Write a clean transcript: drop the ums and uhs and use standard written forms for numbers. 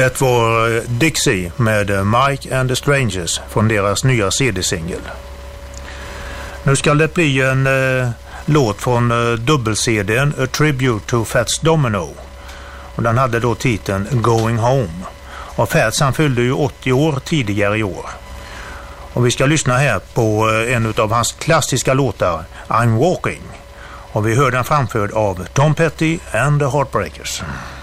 Det var Dixie med Mike and the Strangers från deras nya CD-singel. Nu ska det bli en låt från dubbel-CD:n A Tribute to Fats Domino. Och den hade då titeln Going Home. Och Fats han fyllde ju 80 år tidigare i år. Och vi ska lyssna här på en av hans klassiska låtar, I'm Walking. Och vi hör den framförd av Tom Petty and the Heartbreakers.